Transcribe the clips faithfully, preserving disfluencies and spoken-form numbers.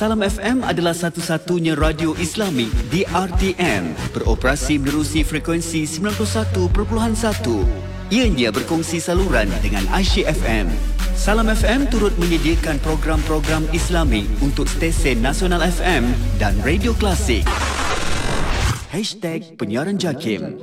Salam F M adalah satu-satunya radio Islami di R T M, beroperasi menerusi frekuensi sembilan puluh satu perpuluhan satu. Ianya berkongsi saluran dengan Aisyah F M. Salam F M turut menyediakan program-program Islami untuk stesen Nasional F M dan Radio Klasik. Hashtag Penyiaran Jakim.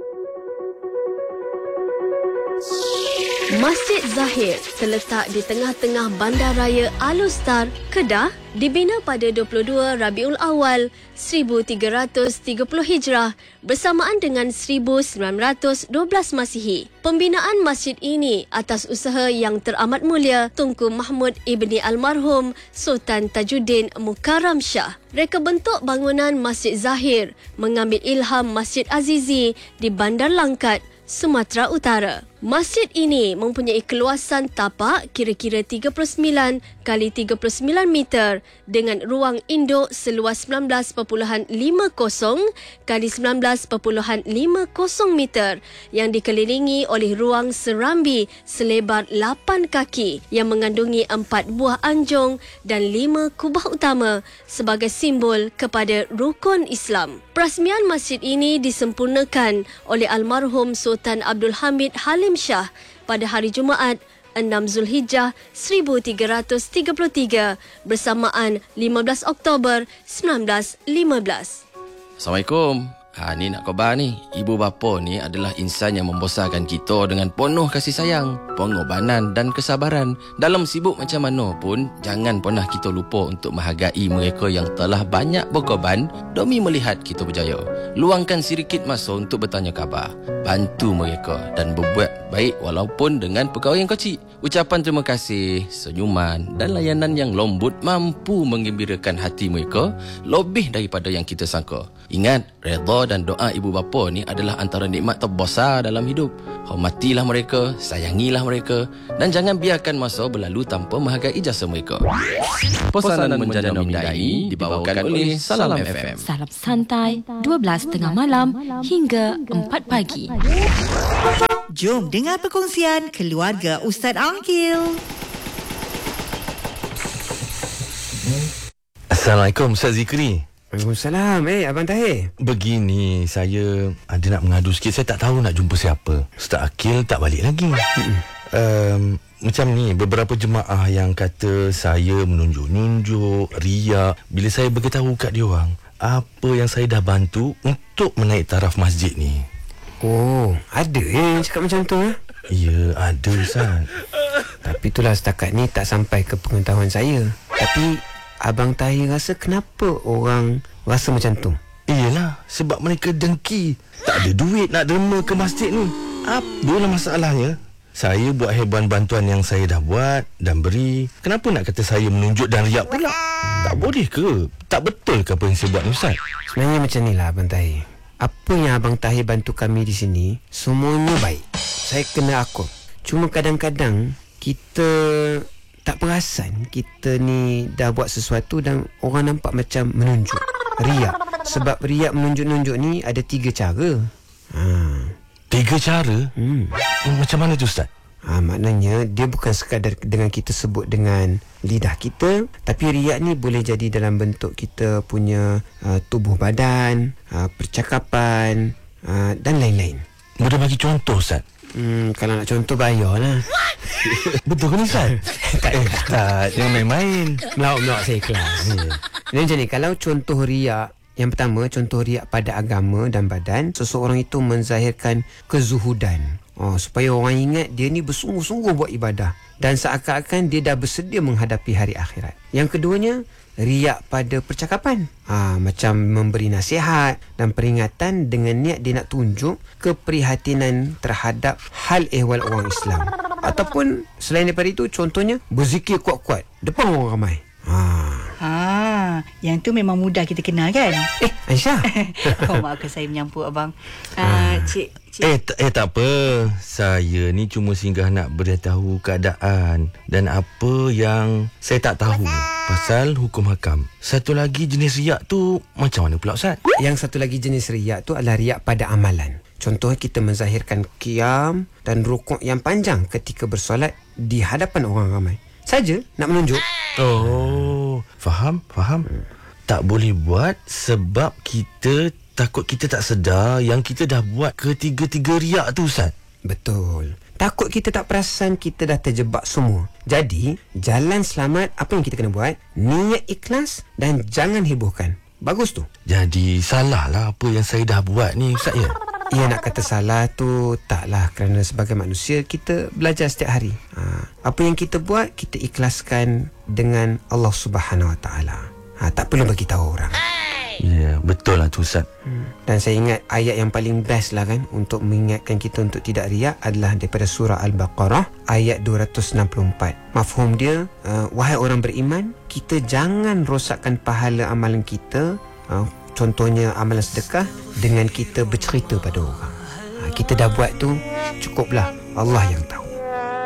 Masjid Zahir terletak di tengah-tengah Bandaraya Al-Ustar, Kedah, dibina pada dua puluh dua Rabiul Awal seribu tiga ratus tiga puluh Hijrah bersamaan dengan seribu sembilan ratus dua belas Masihi. Pembinaan masjid ini atas usaha yang teramat mulia Tunku Mahmud ibni almarhum Sultan Tajuddin Mukarram Shah. Reka bentuk bangunan Masjid Zahir mengambil ilham Masjid Azizi di Bandar Langkat, Sumatera Utara. Masjid ini mempunyai keluasan tapak kira-kira tiga puluh sembilan kali tiga puluh sembilan meter dengan ruang induk seluas sembilan belas perpuluhan lima kosong kali sembilan belas perpuluhan lima kosong meter yang dikelilingi oleh ruang serambi selebar lapan kaki yang mengandungi empat buah anjung dan lima kubah utama sebagai simbol kepada rukun Islam. Perasmian masjid ini disempurnakan oleh almarhum Sultan Abdul Hamid Halim Shah pada hari Jumaat enam Zulhijjah seribu tiga ratus tiga puluh tiga bersamaan lima belas Oktober seribu sembilan ratus lima belas. Assalamualaikum. Ha, ni nak khabar ni. Ibu bapa ni adalah insan yang membesarkan kita dengan penuh kasih sayang, pengorbanan dan kesabaran. Dalam sibuk macam mana pun, jangan pernah kita lupa untuk menghargai mereka yang telah banyak berkorban demi melihat kita berjaya. Luangkan sedikit masa untuk bertanya khabar, bantu mereka dan berbuat baik walaupun dengan perkara yang kecil. Ucapan terima kasih, senyuman dan layanan yang lembut mampu menggembirakan hati mereka lebih daripada yang kita sangka. Ingat, redha dan doa ibu bapa ni adalah antara nikmat terbesar dalam hidup. Hormatilah mereka, sayangilah mereka dan jangan biarkan masa berlalu tanpa menghargai jasa mereka. Pesanan menjana mindai dibawakan oleh Salam F M. Salam santai, dua belas tengah malam hingga empat pagi. Jom dengar perkongsian keluarga Ustaz Angkil. Assalamualaikum Ustaz Zikri. Waalaikumsalam. Eh, Abang Tahir. Begini, saya ada nak mengadu sikit. Saya tak tahu nak jumpa siapa. Ustaz Akil tak balik lagi. um, Macam ni, beberapa jemaah yang kata saya menunjuk-nunjuk, riak. Bila saya beritahu kat diorang apa yang saya dah bantu untuk menaik taraf masjid ni. Oh, ada eh yang cakap macam tu eh? Ya, ada Ustaz. Tapi itulah setakat ni tak sampai ke pengetahuan saya. Tapi Abang Tahir rasa kenapa orang rasa macam tu? Iyalah, sebab mereka dengki. Tak ada duit nak derma ke masjid ni. Apalah masalahnya? Saya buat heban bantuan yang saya dah buat dan beri. Kenapa nak kata saya menunjuk dan riak pula? Tak boleh ke? Tak betul ke apa yang saya buat ni Ustaz? Sebenarnya macam ni lah Abang Tahir. Apa yang Abang Tahir bantu kami di sini, semuanya baik. Saya kena akut. Cuma kadang-kadang kita tak perasan kita ni dah buat sesuatu dan orang nampak macam menunjuk. Riak. Sebab riak menunjuk-nunjuk ni ada tiga cara. Ha. Tiga cara? Hmm. Macam mana tu Ustaz? Ha, maknanya dia bukan sekadar dengan kita sebut dengan lidah kita, tapi riak ni boleh jadi dalam bentuk kita punya uh, tubuh badan, uh, percakapan uh, dan lain-lain. Boleh bagi contoh Ustaz? Hmm, kalau nak contoh bayarlah. Betul ke ni Ustaz? Tak eh, Ustaz, jangan main-main. Melawak-melawak saya ikhlas. Jadi macam ni, kalau contoh riak, yang pertama, contoh riak pada agama dan badan, seseorang itu menzahirkan kezuhudan. Oh, supaya orang ingat dia ni bersungguh-sungguh buat ibadah dan seakan-akan dia dah bersedia menghadapi hari akhirat. Yang keduanya, riak pada percakapan. Ha, macam memberi nasihat dan peringatan dengan niat dia nak tunjuk keprihatinan terhadap hal ehwal orang Islam. Ataupun selain daripada itu, contohnya berzikir kuat-kuat depan orang ramai. Ha. Ha, yang tu memang mudah kita kenal kan? Eh, Aisyah. Oh, maafkan saya menyampuk abang. Uh, cik, cik. Eh, t- eh tak apa. Saya ni cuma singgah nak beritahu keadaan dan apa yang saya tak tahu pasal hukum hakam. Satu lagi jenis riak tu macam mana pula Ustaz? Yang satu lagi jenis riak tu adalah riak pada amalan. Contohnya kita menzahirkan qiyam dan rukuk yang panjang ketika bersolat di hadapan orang ramai. Saja nak menunjuk. Oh, Faham? Faham? Hmm. Tak boleh buat sebab kita takut kita tak sedar yang kita dah buat ketiga-tiga riak tu, Ustaz. Betul. Takut kita tak perasan kita dah terjebak semua. Jadi, jalan selamat apa yang kita kena buat? Niat ikhlas dan jangan hebohkan. Bagus tu. Jadi, salah lah apa yang saya dah buat ni, Ustaz, ya? Ya, nak kata salah tu taklah, kerana sebagai manusia kita belajar setiap hari. Ha, apa yang kita buat, kita ikhlaskan dengan Allah Subhanahu Wa Taala. Ha, tak perlu bagi tahu orang. Ya, betul lah tu, Ustaz. Hmm. Dan saya ingat ayat yang paling best lah kan untuk mengingatkan kita untuk tidak riak adalah daripada surah Al-Baqarah ayat dua ratus enam puluh empat. Mafhum dia, uh, wahai orang beriman, kita jangan rosakkan pahala amalan kita, uh, contohnya amalan sedekah, dengan kita bercerita pada orang. Ha, kita dah buat tu, cukuplah, Allah yang tahu.